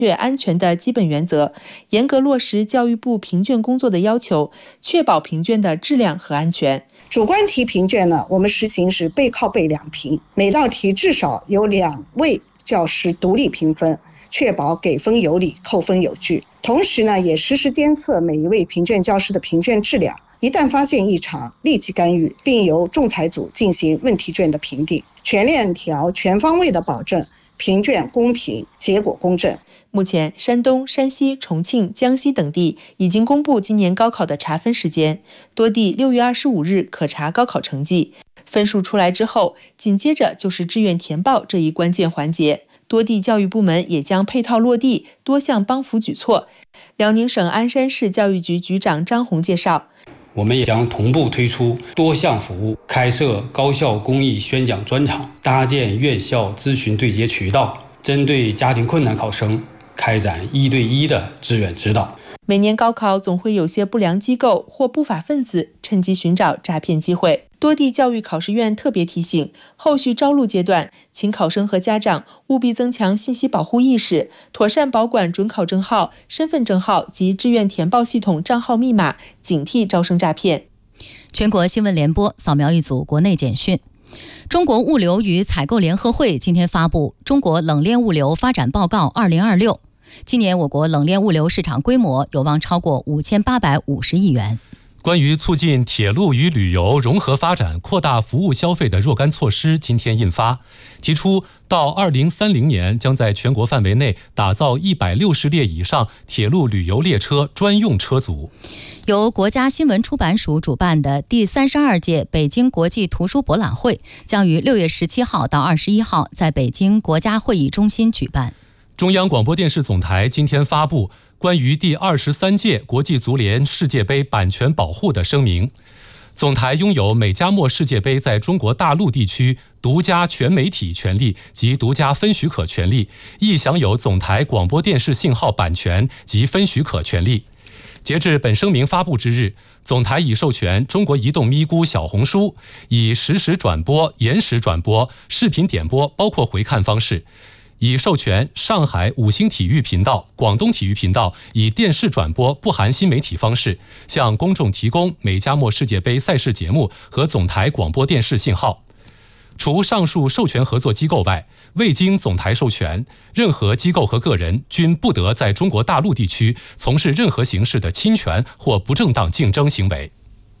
确安全的基本原则，严格落实教育部评卷工作的要求，确保评卷的质量和安全。 主观题评卷呢，我们实行是背靠背两评，每道题至少有2位教师独立评分，确保给分有理，扣分有据。同时呢，也实时监测每一位评卷教师的评卷质量，一旦发现异常，立即干预，并由仲裁组进行问题卷的评定，全链条、全方位的保证评卷公平，结果公正。 目前，山东、山西、重庆、江西等地已经公布今年高考的查分时间，多地6月25日可查高考成绩。分数出来之后，紧接着就是志愿填报这一关键环节。多地教育部门也将配套落地多项帮扶举措。辽宁省鞍山市教育局局长张红介绍， 我们也将同步推出多项服务，开设高校公益宣讲专场，搭建院校咨询对接渠道，针对家庭困难考生开展1对1的志愿指导。 每年高考总会有些不良机构或不法分子趁机寻找诈骗机会。多地教育考试院特别提醒，后续招录阶段，请考生和家长务必增强信息保护意识，妥善保管准考证号、身份证号及志愿填报系统账号密码，警惕招生诈骗。 全国新闻联播扫描一组国内简讯。中国物流与采购联合会今天发布《中国冷链物流发展报告2026》，今年我国冷链物流市场规模有望超过5850亿元。 关于促进铁路与旅游融合发展、扩大服务消费的若干措施今天印发，提出到2030年将在全国范围内打造160列以上铁路旅游列车专用车组。 由国家新闻出版署主办的第32届北京国际图书博览会将于6月17号到21号在北京国家会议中心举办。 中央广播电视总台今天发布关于第23届国际足联世界杯版权保护的声明。总台拥有美加墨世界杯在中国大陆地区独家全媒体权利及独家分许可权利，亦享有总台广播电视信号版权及分许可权利。截至本声明发布之日，总台已授权中国移动咪咕小红书以实时转播、延时转播、视频点播包括回看方式，已授权上海五星体育频道、广东体育频道以电视转播不含新媒体方式向公众提供美加墨世界杯赛事节目和总台广播电视信号。除上述授权合作机构外，未经总台授权，任何机构和个人均不得在中国大陆地区从事任何形式的侵权或不正当竞争行为。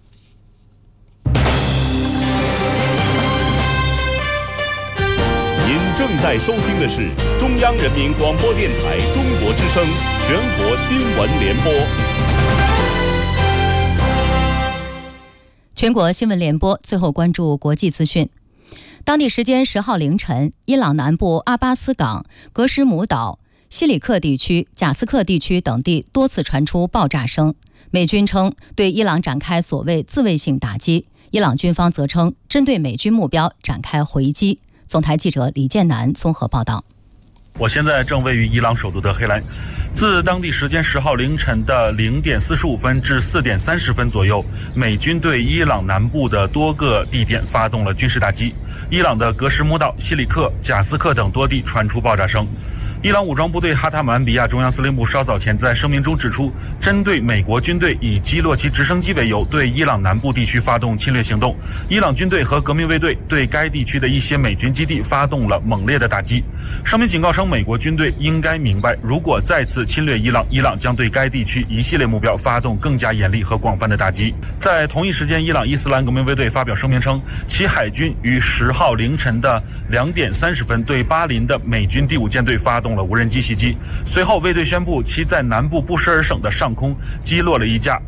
您正在收听的是中央人民广播电台中国之声全国新闻联播。 全国新闻联播最后关注国际资讯。当地时间10号凌晨，伊朗南部阿巴斯港、格什姆岛、西里克地区、贾斯克地区等地多次传出爆炸声。美军称对伊朗展开所谓自卫性打击，伊朗军方则称针对美军目标展开回击。总台记者李建南综合报道。 我现在正位于伊朗首都德黑兰。自当地时间10号凌晨的0点45分至4点30分左右，美军对伊朗南部的多个地点发动了军事打击。伊朗的格什姆岛、西里克、贾斯克等多地传出爆炸声。伊朗武装部队哈塔姆安比亚中央司令部稍早前在声明中指出，针对美国军队以击落其直升机为由对伊朗南部地区发动侵略行动，伊朗军队和革命卫队对该地区的一些美军基地发动了猛烈的打击。声明警告称，美国军队应该明白，如果再次侵略伊朗，伊朗将对该地区一系列目标发动更加严厉和广泛的打击。在同一时间，伊朗伊斯兰革命卫队发表声明称，其海军于10号凌晨的2点30分对巴林的美军第5舰队发动了无人机袭击。随后，卫队宣布其在南部布什尔省的上空击落了一架